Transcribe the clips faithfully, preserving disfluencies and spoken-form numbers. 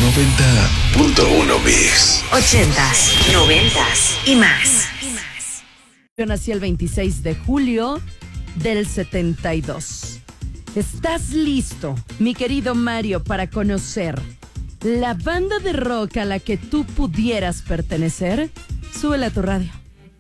noventa punto uno Mix. Ochentas, noventas y más. Yo nací el veintiséis de julio del setenta y dos. ¿Estás listo, mi querido Mario, para conocer la banda de rock a la que tú pudieras pertenecer? Súbela a tu radio.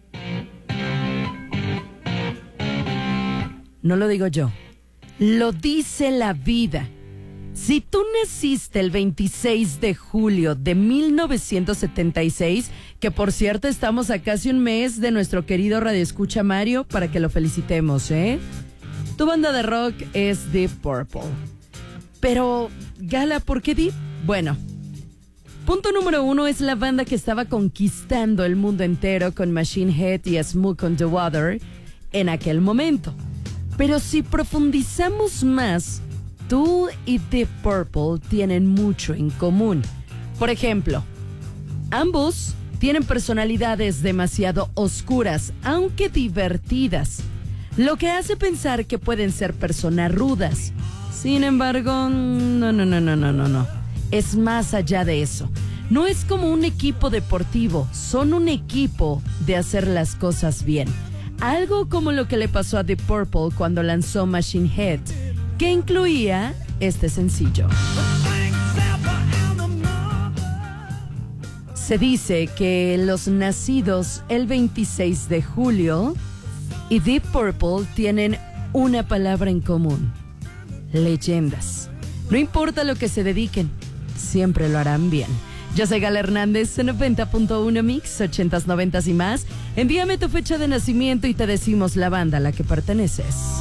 No lo digo yo, lo dice la vida. Si tú naciste el veintiséis de julio de mil novecientos setenta y seis, que por cierto estamos a casi un mes de nuestro querido radioescucha Mario, para que lo felicitemos, ¿eh? Tu banda de rock es Deep Purple. Pero, Gala, ¿por qué Deep? Bueno, punto número uno, es la banda que estaba conquistando el mundo entero con Machine Head y Smoke on the Water en aquel momento. Pero si profundizamos más, tú y Deep Purple tienen mucho en común. Por ejemplo, ambos tienen personalidades demasiado oscuras, aunque divertidas, lo que hace pensar que pueden ser personas rudas. Sin embargo, no, no, no, no, no, no, no. Es más allá de eso. No es como un equipo deportivo, son un equipo de hacer las cosas bien. Algo como lo que le pasó a Deep Purple cuando lanzó Machine Head, que incluía este sencillo. Se dice que los nacidos el veintiséis de julio y Deep Purple tienen una palabra en común: leyendas. No importa lo que se dediquen, siempre lo harán bien. Yo soy Gala Hernández, en noventa punto uno Mix, ochentas, noventas y más. Envíame tu fecha de nacimiento y te decimos la banda a la que perteneces.